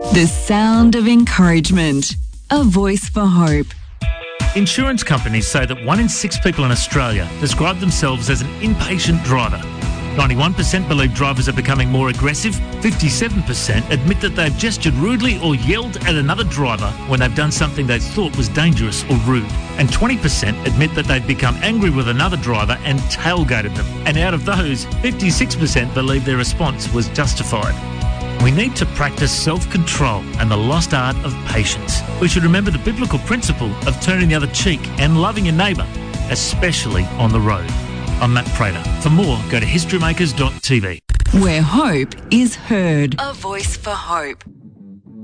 The sound of encouragement. A voice for hope. Insurance companies say that 1 in 6 people in Australia describe themselves as an impatient driver. 91% believe drivers are becoming more aggressive. 57% admit that they've gestured rudely or yelled at another driver when they've done something they thought was dangerous or rude. And 20% admit that they've become angry with another driver and tailgated them. And out of those, 56% believe their response was justified. We need to practice self-control and the lost art of patience. We should remember the biblical principle of turning the other cheek and loving your neighbour, especially on the road. I'm Matt Prater. For more, go to historymakers.tv. Where hope is heard. A voice for hope.